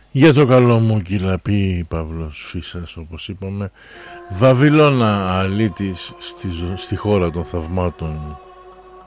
Για το καλό μου κυλαπεί Παύλος Φύσας, όπως είπαμε. Βαβυλώνα αλήτης στη χώρα των θαυμάτων.